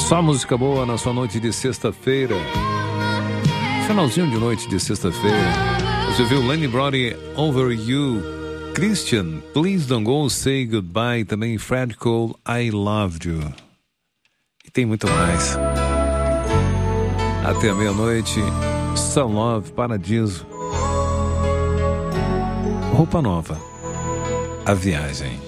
Só música boa na sua noite de sexta-feira. Finalzinho de noite de sexta-feira. Você viu Lenny Brody, Over You. Christian, Please Don't Go, Say Goodbye. Também Fred Cole, I Loved You. E tem muito mais. Até a meia-noite. Some Love, Paradiso. Roupa Nova. A Viagem.